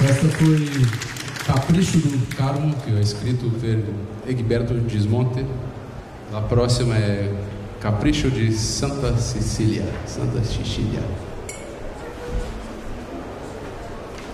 Essa foi Capricho do Carmo, que é escrito por Egberto Gismonte. A próxima é Capricho de Santa Cecília. Santa Cecília.